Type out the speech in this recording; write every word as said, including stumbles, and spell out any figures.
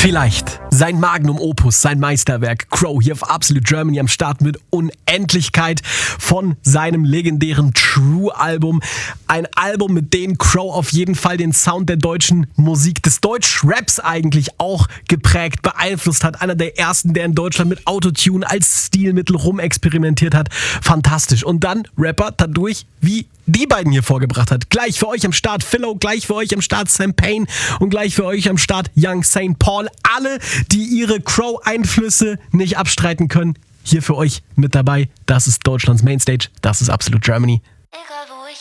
Vielleicht sein Magnum Opus, sein Meisterwerk Crow hier auf Absolute Germany am Start mit Unendlichkeit von seinem legendären True-Album. Ein Album, mit dem Crow auf jeden Fall den Sound der deutschen Musik, des Deutsch-Raps eigentlich auch geprägt, beeinflusst hat. Einer der ersten, der in Deutschland mit Autotune als Stilmittel rumexperimentiert hat. Fantastisch. Und dann Rapper dadurch, wie die beiden hier vorgebracht hat. Gleich für euch am Start Philo, gleich für euch am Start Sam Payne und gleich für euch am Start Young Saint Paul. Alle, die ihre Crow-Einflüsse nicht abstreiten können, hier für euch mit dabei. Das ist Deutschlands Mainstage, das ist Absolute Germany. Ich